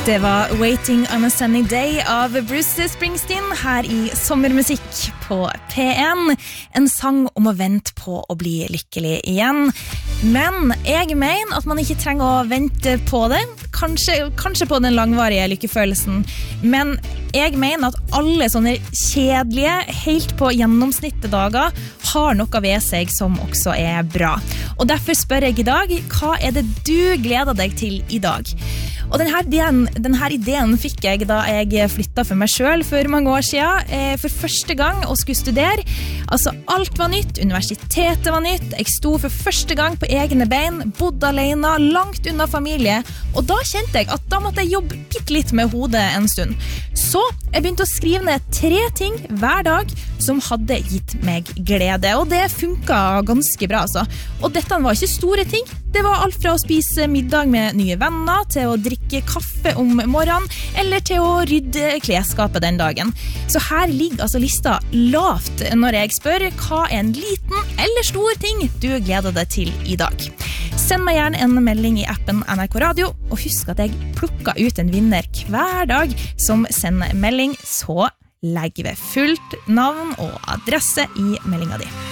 Det var Waiting on a Sunny Day av Bruce Springsteen her i Sommermusikk på P1. En sang om å vente på å bli lykkelig igjen. Men jeg mener at man ikke trenger å vente på det. Kanskje på den langvarige lykkefølelsen. Men jeg mener at alle sånne kjedelige, helt på gjennomsnittet dager har noe ved seg som også er bra. Og derfor spør jeg i dag, hva er det du gleder deg til i dag? Og denne ideen fikk jeg da jeg flyttet for meg selv for mange år siden, for første gang og skulle studere. Altså alt var nytt, universitetet var nytt, jeg sto for første gang på egne bein, bodde alene, langt unna familie, og da kjente jeg at da måtte jeg jobbe bitte litt med hodet en stund. Så jeg begynte å skrive ned 3 ting hver dag som hadde gitt meg glede, og det funket ganske bra altså. Og dette var ikke store ting, det var alt fra å spise middag med nye venner, til å drikke kaffe om morgenen, eller til å rydde klesskapet den dagen. Så her ligger altså lista lavt når jeg spør hva er en liten eller stor ting du gleder deg til i dag. Send meg gjerne en melding i appen NRK Radio, og husk at jeg plukker ut en vinner hver dag som sender melding, så legger vi fullt navn og adresse i meldingen din.